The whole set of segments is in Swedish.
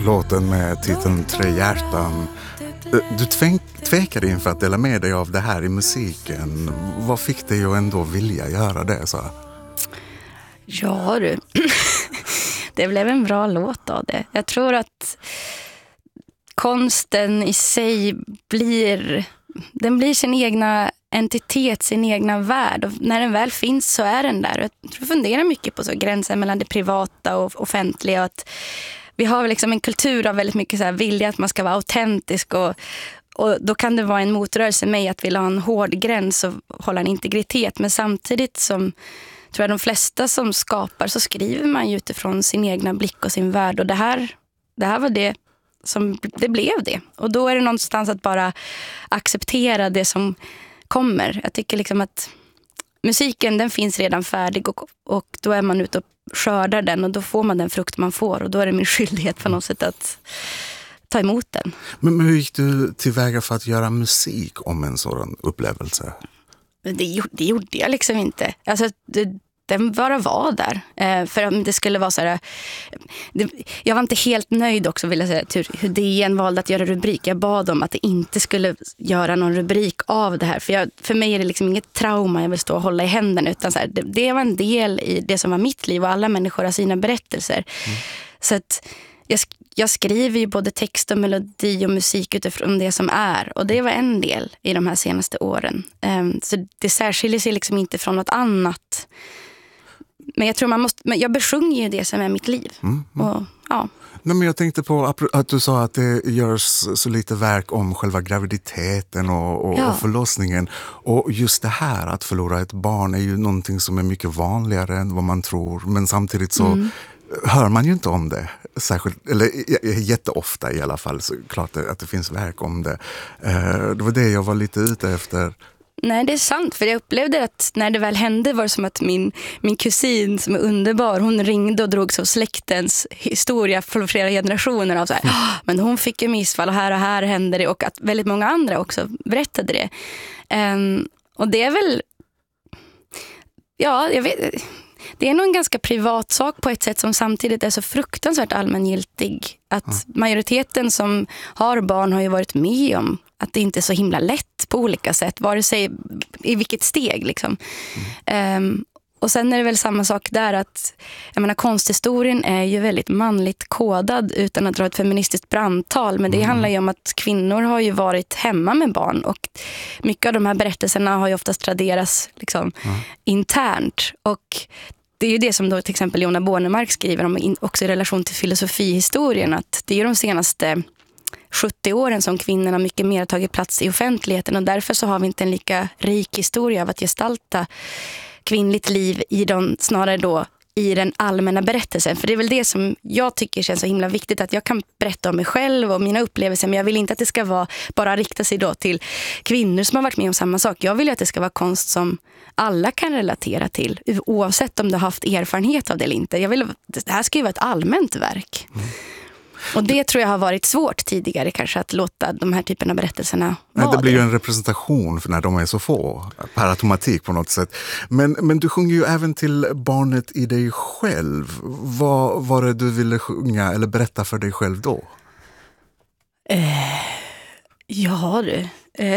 låten med titeln Tre hjärtan. Du tvekade inför att dela med dig av det här i musiken. Vad fick dig att ändå vilja göra det? Så? Ja du, det blev en bra låt av det. Jag tror att konsten i sig blir sin egna entitet, sin egna värld. Och när den väl finns så är den där. Jag funderar mycket på så gränsen mellan det privata och offentliga. Att vi har liksom en kultur av väldigt mycket så här vilja att man ska vara autentisk. Och då kan det vara en motrörelse mig att vilja ha en hård gräns och hålla en integritet. Men samtidigt som tror jag de flesta som skapar så skriver man ju utifrån sin egna blick och sin värld. Och det här var det som det blev det. Och då är det någonstans att bara acceptera det som kommer. Jag tycker liksom att musiken den finns redan färdig och då är man ute och skördar den och då får man den frukt man får och då är det min skyldighet på något sätt att ta emot den. Men hur gick du tillväga för att göra musik om en sådan upplevelse? Det gjorde jag liksom inte. Alltså den bara var där. För om det skulle vara så här... jag var inte helt nöjd också vill jag säga hur DN valde att göra rubrik. Jag bad om att det inte skulle göra någon rubrik av det här. För mig är det liksom inget trauma jag vill stå och hålla i händerna. Utan så här, det var en del i det som var mitt liv och alla människor har sina berättelser. Så att jag skriver ju både text och melodi och musik utifrån det som är. Och det var en del i de här senaste åren. Så det särskiljer sig liksom inte från något annat. Men jag tror jag besjunger ju det som är mitt liv. Och, ja. Nej, men jag tänkte på att du sa att det görs så lite verk om själva graviditeten och förlossningen. Och just det här att förlora ett barn är ju någonting som är mycket vanligare än vad man tror. Men samtidigt så hör man ju inte om det. Särskilt, eller jätteofta i alla fall. Så klart att det finns verk om det. Det var det jag var lite ute efter. Nej, det är sant. För jag upplevde att när det väl hände var det som att min kusin som är underbar, hon ringde och drog så släktens historia för flera generationer av så här, men hon fick ju missfall och här hände det och att väldigt många andra också berättade det. Och det är väl jag vet, det är nog en ganska privat sak på ett sätt som samtidigt är så fruktansvärt allmängiltig. Att majoriteten som har barn har ju varit med om att det inte är så himla lätt på olika sätt. Vare sig i vilket steg liksom. Och sen är det väl samma sak där att jag menar, konsthistorien är ju väldigt manligt kodad utan att dra ett feministiskt brandtal. Men det handlar ju om att kvinnor har ju varit hemma med barn och mycket av de här berättelserna har ju oftast traderats liksom, internt. Och det är ju det som då till exempel Jonna Bornemark skriver om också i relation till filosofihistorien, att det är ju de senaste 70 åren som kvinnorna mycket mer har tagit plats i offentligheten och därför så har vi inte en lika rik historia av att gestalta kvinnligt liv snarare då i den allmänna berättelsen. För det är väl det som jag tycker känns så himla viktigt, att jag kan berätta om mig själv och mina upplevelser, men jag vill inte att det ska vara bara rikta sig då till kvinnor som har varit med om samma sak. Jag vill ju att det ska vara konst som alla kan relatera till, oavsett om du har haft erfarenhet av det eller inte. Det här ska ju vara ett allmänt verk. Och det tror jag har varit svårt tidigare kanske, att låta de här typerna av berättelserna vara. Det blir ju en representation för när de är så få, per automatik på något sätt. Men du sjunger ju även till barnet i dig själv. Vad var det du ville sjunga eller berätta för dig själv då? Ja du.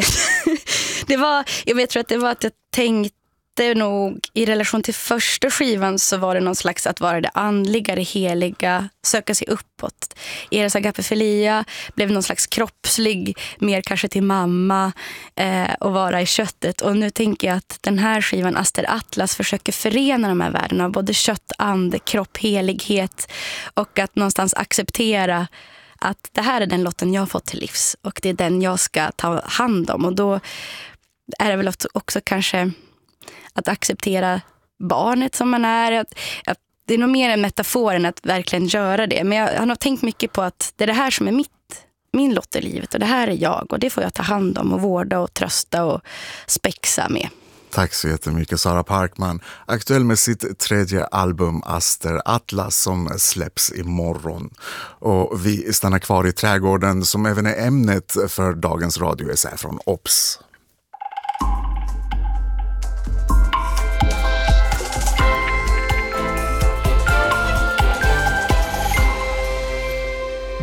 Jag tror att det var att jag tänkte nog i relation till första skivan så var det någon slags att vara det andliga, det heliga, söka sig uppåt. Eres agapefilia blev någon slags kroppslig, mer kanske till mamma och vara i köttet. Och nu tänker jag att den här skivan Aster Atlas försöker förena de här världarna, både kött, ande, kropp, helighet och att någonstans acceptera att det här är den lotten jag har fått till livs och det är den jag ska ta hand om. Och då är det väl också kanske att acceptera barnet som man är. Det är nog mer en metafor än att verkligen göra det. Men jag har nog tänkt mycket på att det är det här som är min lott i livet. Och det här är jag. Och det får jag ta hand om och vårda och trösta och spexa med. Tack så jättemycket, Sara Parkman. Aktuell med sitt 3:e album Aster Atlas som släpps imorgon. Och vi stannar kvar i trädgården som även är ämnet för dagens radioessä från OBS.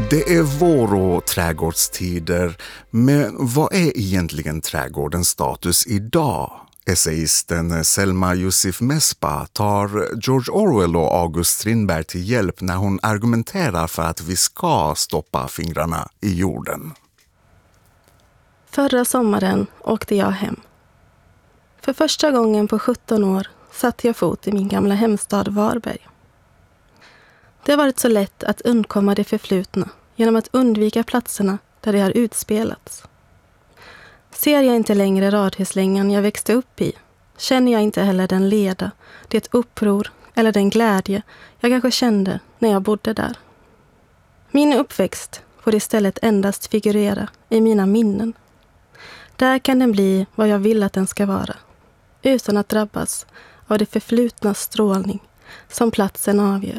Det är vår och trädgårdstider, men vad är egentligen trädgårdens status idag? Essayisten Selma Yusuf Mesbah tar George Orwell och August Strindberg till hjälp när hon argumenterar för att vi ska stoppa fingrarna i jorden. Förra sommaren åkte jag hem. För första gången på 17 år satte jag fot i min gamla hemstad Varberg. Det har varit så lätt att undkomma det förflutna genom att undvika platserna där det har utspelats. Ser jag inte längre radhuslängan jag växte upp i, känner jag inte heller den leda, det uppror eller den glädje jag kanske kände när jag bodde där. Min uppväxt får istället endast figurera i mina minnen. Där kan den bli vad jag vill att den ska vara, utan att drabbas av det förflutnas strålning som platsen avger.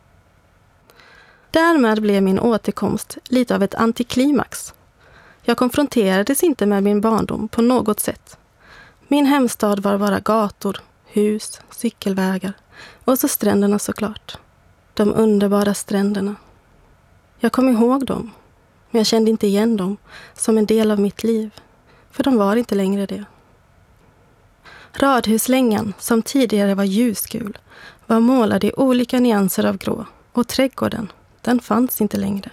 Därmed blev min återkomst lite av ett antiklimax. Jag konfronterades inte med min barndom på något sätt. Min hemstad var bara gator, hus, cykelvägar och så stränderna såklart. De underbara stränderna. Jag kom ihåg dem, men jag kände inte igen dem som en del av mitt liv, för de var inte längre det. Radhuslängan, som tidigare var ljusgul, var målad i olika nyanser av grå, och trädgården, den fanns inte längre.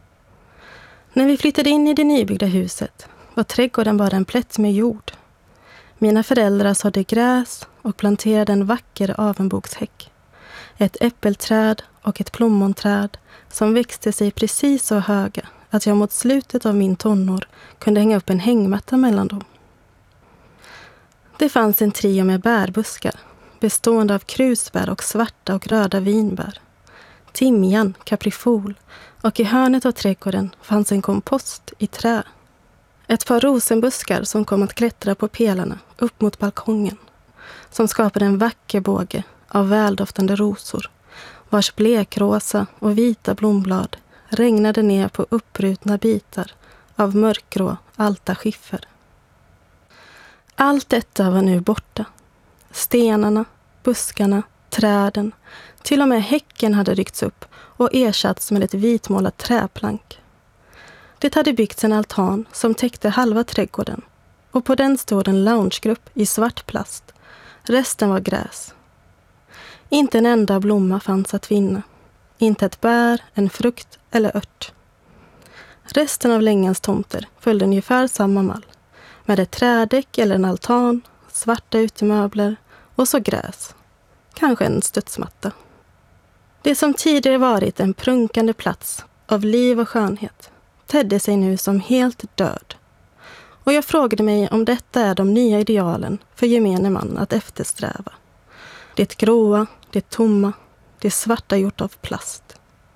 När vi flyttade in i det nybyggda huset var trädgården bara en plätt med jord. Mina föräldrar sådde gräs och planterade en vacker avenbokshäck. Ett äppelträd och ett plommonträd som växte sig precis så höga att jag mot slutet av min tonår kunde hänga upp en hängmatta mellan dem. Det fanns en trio med bärbuskar, bestående av krusbär och svarta och röda vinbär. Timjan, kaprifol, och i hörnet av trädgården fanns en kompost i trä. Ett par rosenbuskar som kom att klättra på pelarna upp mot balkongen, som skapade en vacker båge av väldoftande rosor, vars blekrosa och vita blomblad regnade ner på uppbrutna bitar av mörkgrå alta skiffer. Allt detta var nu borta. Stenarna, buskarna, träden, till och med häcken hade ryckts upp och ersatts med ett vitmålat träplank. Det hade byggts en altan som täckte halva trädgården, och på den stod en loungegrupp i svart plast. Resten var gräs. Inte en enda blomma fanns att finna. Inte ett bär, en frukt eller ört. Resten av längans tomter följde ungefär samma mall, med ett trädäck eller en altan, svarta utemöbler och så gräs. Kanske en studsmatta. Det som tidigare varit en prunkande plats av liv och skönhet tedde sig nu som helt död. Och jag frågade mig om detta är de nya idealen för gemene man att eftersträva. Det gråa, det tomma, det svarta gjort av plast.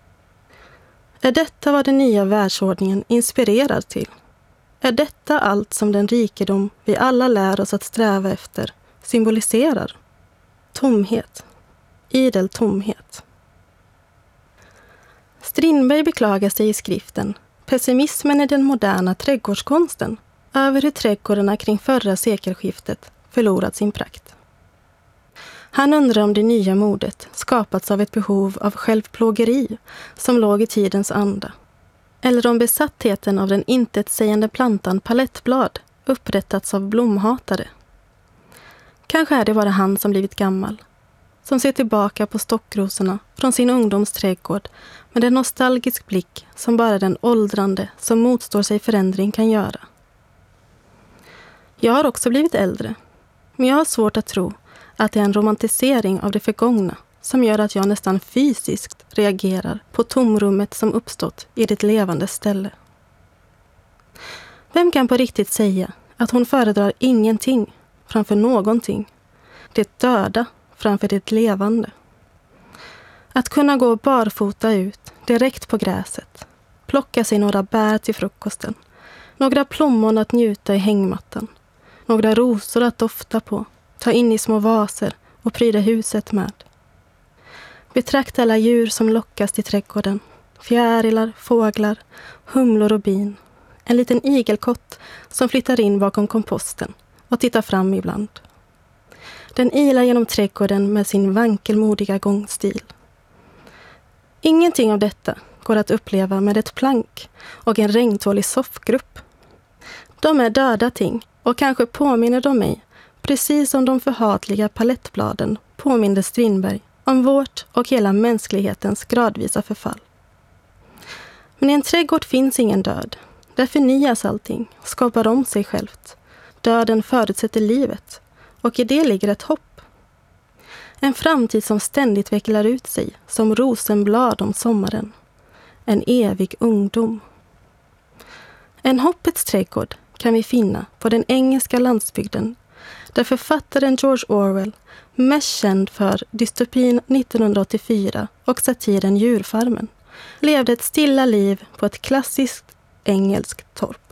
Är detta vad den nya världsordningen inspirerar till? Är detta allt som den rikedom vi alla lär oss att sträva efter symboliserar? Tomhet. Idel tomhet. Strindberg beklagar sig i skriften Pessimismen i den moderna trädgårdskonsten över hur trädgårdarna kring förra sekelskiftet förlorat sin prakt. Han undrar om det nya modet skapats av ett behov av självplågeri som låg i tidens anda, eller om besattheten av den intetsägande plantan palettblad upprättats av blomhatare. Kanske är det bara han som blivit gammal, som ser tillbaka på stockrosorna från sin ungdomsträdgård med en nostalgisk blick som bara den åldrande som motstår sig förändring kan göra. Jag har också blivit äldre, men jag har svårt att tro att det är en romantisering av det förgångna som gör att jag nästan fysiskt reagerar på tomrummet som uppstått i det levande ställe. Vem kan på riktigt säga att hon föredrar ingenting framför någonting, det döda framför det levande? Att kunna gå barfota ut direkt på gräset, plocka sig några bär till frukosten, några plommon att njuta i hängmattan, några rosor att dofta på, ta in i små vaser och pryda huset med. Betrakta alla djur som lockas till trädgården, fjärilar, fåglar, humlor och bin. En liten igelkott som flyttar in bakom komposten och tittar fram ibland. Den ilar genom trädgården med sin vankelmodiga gångstil. Ingenting av detta går att uppleva med ett plank och en regntålig soffgrupp. De är döda ting och kanske påminner de mig, precis som de förhatliga palettbladen påminner Strindberg om vårt och hela mänsklighetens gradvisa förfall. Men i en trädgård finns ingen död. Där förnyas allting, skapar om sig självt. Döden förutsätter livet och i det ligger ett hopp. En framtid som ständigt vecklar ut sig som rosenblad om sommaren. En evig ungdom. En hoppets trädgård kan vi finna på den engelska landsbygden där författaren George Orwell, mest känd för dystopin 1984 och satiren Djurfarmen, levde ett stilla liv på ett klassiskt engelskt torp.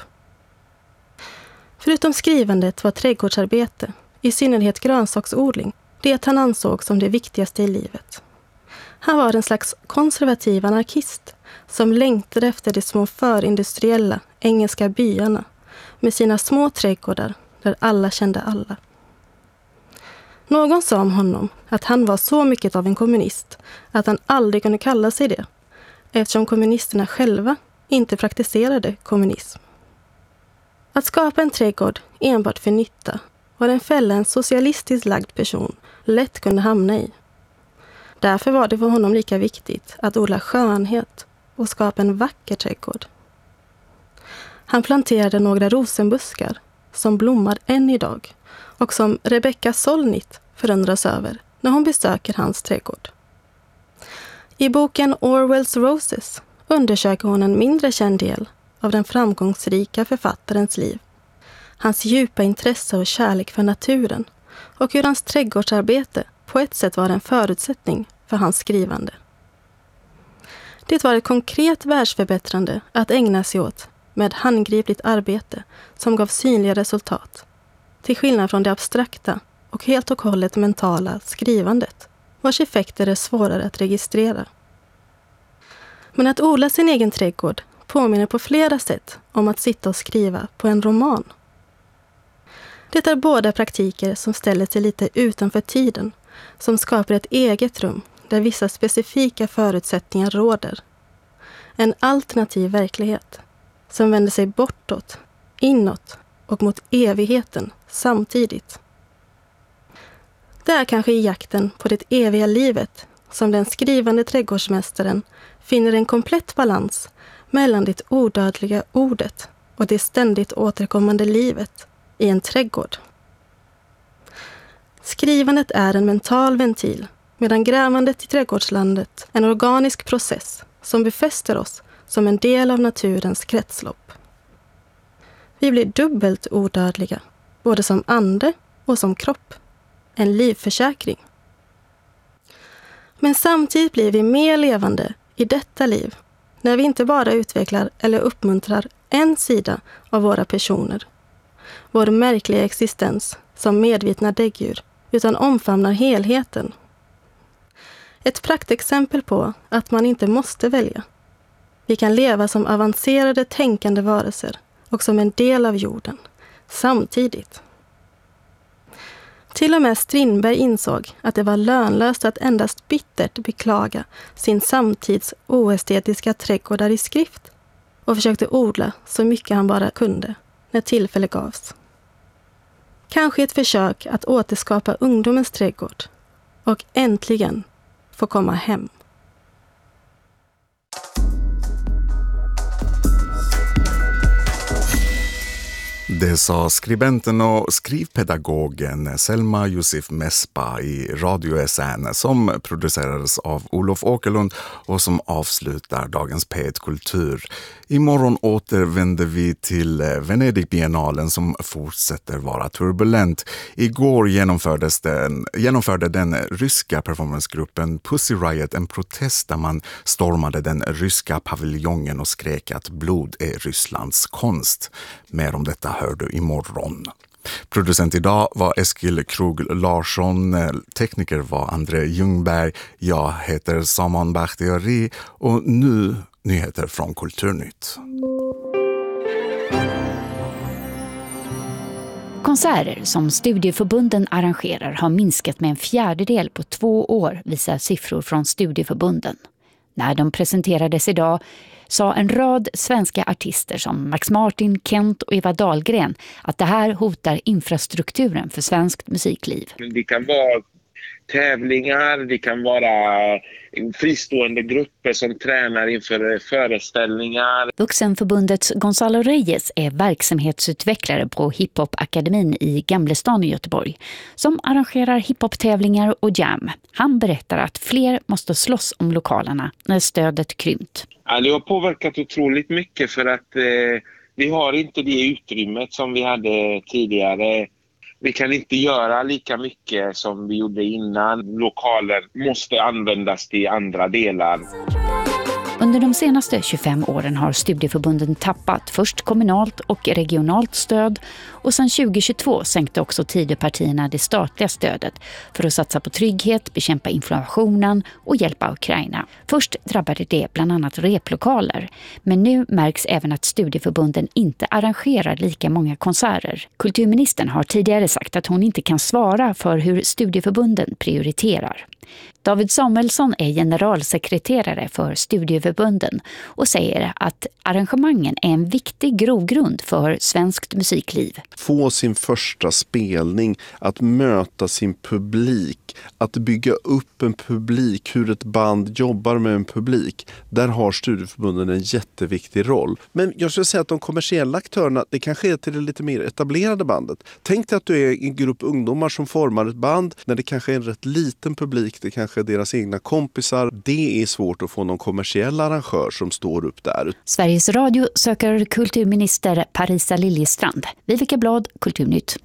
Förutom skrivandet var trädgårdsarbete, i synnerhet grönsaksodling, det han ansåg som det viktigaste i livet. Han var en slags konservativ anarkist som längtade efter de små förindustriella engelska byarna med sina små trädgårdar där alla kände alla. Någon sa om honom att han var så mycket av en kommunist att han aldrig kunde kalla sig det, eftersom kommunisterna själva inte praktiserade kommunism. Att skapa en trädgård enbart för nytta var en fälla en socialistiskt lagd person lätt kunde hamna i. Därför var det för honom lika viktigt att odla skönhet och skapa en vacker trädgård. Han planterade några rosenbuskar som blommar än idag och som Rebecca Solnit förundras över när hon besöker hans trädgård. I boken Orwells Roses undersöker hon en mindre känd del av den framgångsrika författarens liv. Hans djupa intresse och kärlek för naturen och hur hans trädgårdsarbete på ett sätt var en förutsättning för hans skrivande. Det var ett konkret världsförbättrande att ägna sig åt med handgripligt arbete som gav synliga resultat, till skillnad från det abstrakta och helt och hållet mentala skrivandet, vars effekter är svårare att registrera. Men att odla sin egen trädgård påminner på flera sätt om att sitta och skriva på en roman. Det är båda praktiker som ställer sig lite utanför tiden, som skapar ett eget rum där vissa specifika förutsättningar råder. En alternativ verklighet som vänder sig bortåt, inåt och mot evigheten samtidigt. Det är kanske i jakten på det eviga livet som den skrivande trädgårdsmästaren finner en komplett balans mellan det odödliga ordet och det ständigt återkommande livet i en trädgård. Skrivandet är en mental ventil, medan grävandet i trädgårdslandet är en organisk process som befäster oss som en del av naturens kretslopp. Vi blir dubbelt odödliga, både som ande och som kropp. En livförsäkring. Men samtidigt blir vi mer levande i detta liv när vi inte bara utvecklar eller uppmuntrar en sida av våra personer, vår märkliga existens som medvetna däggdjur, utan omfamnar helheten. Ett praktexempel på att man inte måste välja. Vi kan leva som avancerade tänkande varelser och som en del av jorden, samtidigt. Till och med Strindberg insåg att det var lönlöst att endast bittert beklaga sin samtids oestetiska trädgårdar i skrift och försökte odla så mycket han bara kunde när tillfälle gavs. Kanske ett försök att återskapa ungdomens trädgård och äntligen få komma hem. Det sa skribenten och skrivpedagogen Selma Yusuf Mesbah i Radio SN som producerades av Olof Åkerlund och som avslutar dagens P1 Kultur. Imorgon återvänder vi till Venedig-biennalen som fortsätter vara turbulent. Igår genomförde den ryska performancegruppen Pussy Riot en protest där man stormade den ryska paviljongen och skrek att blod är Rysslands konst. Mer om detta hör du imorgon. Producent idag var Eskil Krog Larsson, tekniker var André Ljungberg, jag heter Saman Bakhtiari och nu nyheter från Kulturnytt. Konserter som studieförbunden arrangerar har minskat med 1/4 på 2 år, visar siffror från studieförbunden. När de presenterades idag sa en rad svenska artister som Max Martin, Kent och Eva Dahlgren att det här hotar infrastrukturen för svenskt musikliv. Det kan vara tävlingar, det kan vara fristående grupper som tränar inför föreställningar. Vuxenförbundets Gonzalo Reyes är verksamhetsutvecklare på Hiphop-akademin i Gamlestan i Göteborg som arrangerar hiphop-tävlingar och jam. Han berättar att fler måste slåss om lokalerna när stödet krympt. Ja, det har påverkat otroligt mycket för att vi har inte det utrymmet som vi hade tidigare. Vi kan inte göra lika mycket som vi gjorde innan. Lokaler måste användas till andra delar. Under de senaste 25 åren har studieförbunden tappat först kommunalt och regionalt stöd och sedan 2022 sänkte också Tidöpartierna det statliga stödet för att satsa på trygghet, bekämpa inflationen och hjälpa Ukraina. Först drabbade det bland annat replokaler, men nu märks även att studieförbunden inte arrangerar lika många konserter. Kulturministern har tidigare sagt att hon inte kan svara för hur studieförbunden prioriterar. David Samuelsson är generalsekreterare för studieförbunden och säger att arrangemangen är en viktig grogrund för svenskt musikliv. Få sin första spelning, att möta sin publik, att bygga upp en publik, hur ett band jobbar med en publik. Där har studieförbunden en jätteviktig roll. Men jag skulle säga att de kommersiella aktörerna, det kanske är till det lite mer etablerade bandet. Tänk dig att du är en grupp ungdomar som formar ett band när det kanske är en rätt liten publik, det kanske är deras egna kompisar. Det är svårt att få någon kommersiell arrangör som står upp där. Sveriges Radio söker kulturminister Parisa Liljestrand. Vivica Blad, Kulturnytt.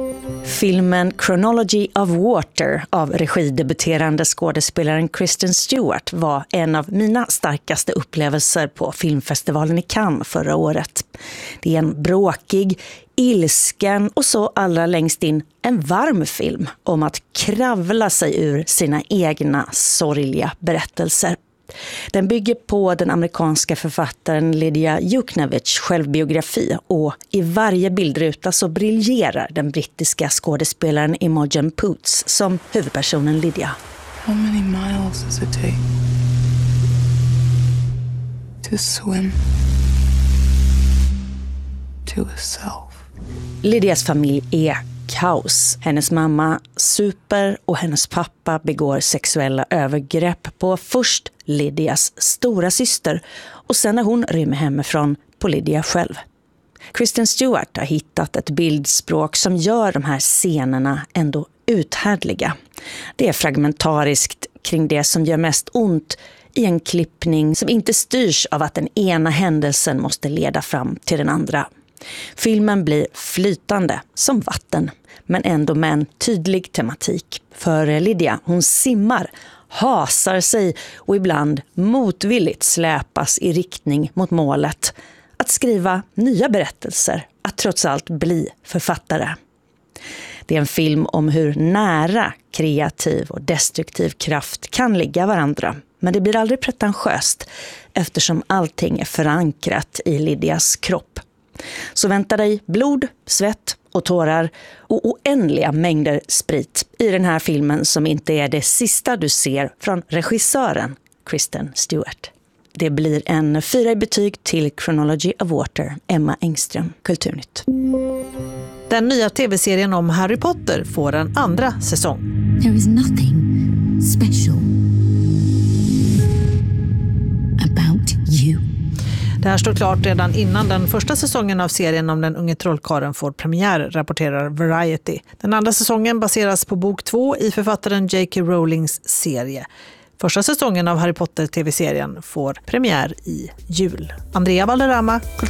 Filmen Chronology of Water av regidebuterande skådespelaren Kristen Stewart var en av mina starkaste upplevelser på filmfestivalen i Cannes förra året. Det är en bråkig, ilsken och så allra längst in en varm film om att kravla sig ur sina egna sorgliga berättelser. Den bygger på den amerikanska författaren Lydia Yuknavitchs självbiografi och i varje bildruta så briljerar den brittiska skådespelaren Imogen Poots som huvudpersonen Lydia. How many miles does it take to swim to a self? Lydias familj är kaos. Hennes mamma super och hennes pappa begår sexuella övergrepp på först Lydias stora syster och sen när hon rymmer hemifrån på Lydia själv. Kristen Stewart har hittat ett bildspråk som gör de här scenerna ändå uthärdliga. Det är fragmentariskt kring det som gör mest ont i en klippning som inte styrs av att den ena händelsen måste leda fram till den andra. Filmen blir flytande som vatten, men ändå med en tydlig tematik. För Lydia, hon simmar, hasar sig och ibland motvilligt släpas i riktning mot målet. Att skriva nya berättelser, att trots allt bli författare. Det är en film om hur nära kreativ och destruktiv kraft kan ligga varandra. Men det blir aldrig pretentiöst eftersom allting är förankrat i Lydias kropp. Så vänta dig blod, svett och tårar och oändliga mängder sprit i den här filmen som inte är det sista du ser från regissören Kristen Stewart. Det blir en 4 i betyg till Chronology of Water, Emma Engström, Kulturnytt. Den nya tv-serien om Harry Potter får en andra säsong. There is nothing special about you. Det här står klart redan innan den första säsongen av serien om den unge trollkarlen får premiär, rapporterar Variety. Den andra säsongen baseras på bok 2 i författaren J.K. Rowlings serie. Första säsongen av Harry Potter tv-serien får premiär i jul. Andrea Valderrama,